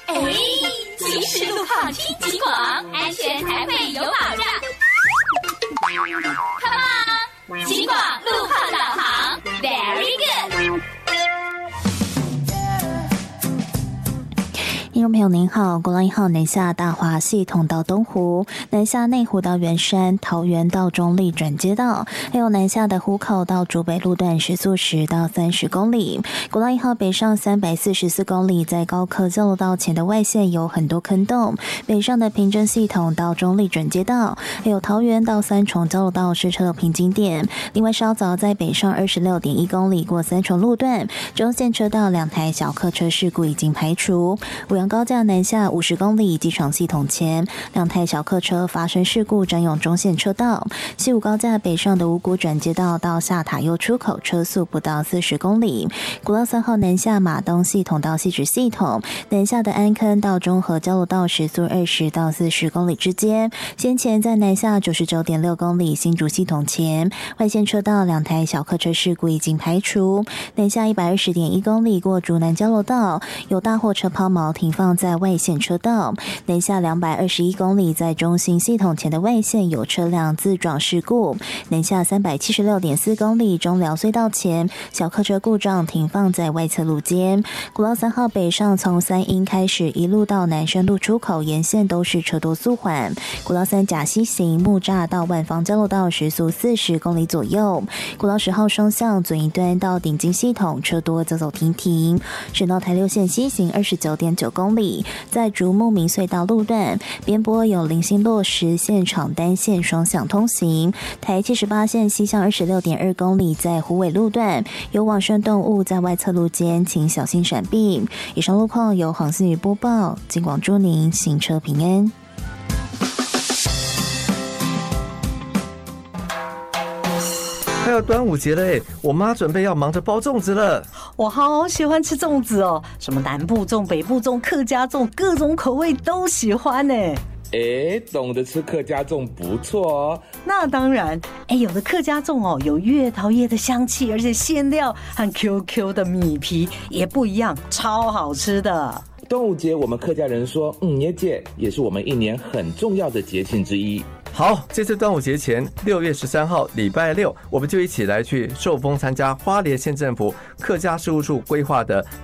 哎，行驶路况听警广，安全才会有保障。Come on， 警广路况导航 ，Very good。 听众朋友您好，国道1号南下大华系统到东湖，南下内湖到圆山，桃园到中立转接道，还有南下的湖口到竹北路段时速10到30公里。国道1号北上344公里，在高科交流道前的外线有很多坑洞，北上的平镇系统到中立转接道，还有桃园到三重交流道是车流瓶颈点。另外稍早在北上26.1公里过三重路段，中线车道2台小客车事故已经排除。五羊高架南下50公里，机场系统前2台小客车发生事故，占用中线车道。西武高架北上的五股转接道到下塔悠出口，车速不到40公里。国道3号南下马东系统到汐止系统，南下的安坑到中和交流道时速20到40公里之间。先前在南下99.6公里新竹系统前，外线车道2台小客车事故已经排除。南下120.1公里过竹南交流道，有大货车抛锚停放在外线车道。南下221公里，在中兴系统前的外线有车辆自撞事故。南下376.4公里，中寮隧道前小客车故障停放在外侧路肩。国道3号北上从三鶯开始一路到南深路出口沿线都是车多速缓。国道3甲西行木栅到万芳交流道时速40公里左右。国道10号双向左一端到顶金系统车多走走停停。省道台6线西行29.9公里，在竹木明隧道路段边坡有零星落实现场单线双向通行。台78线西向26.2公里，在虎尾路段有往生动物在外侧路间，请小心闪避。以上路况由黄思雨播报，警广祝您行车平安。 快要端午节了我妈准备要忙着包粽子了。 我好喜欢吃粽子哦，什么南部粽、北部粽、客家粽，各种口味都喜欢呢。 懂得吃客家粽不错哦。 那当然，有的客家粽哦，有月桃叶的香气，而且馅料和 QQ 的米皮也不一样，超好吃的。 端午节我们客家人说耶节，也是我们一年很重要的节庆之一。 好，这次端午节前6月13号礼拜六，我们就一起来去寿丰参加花莲县政府客家事务处规划的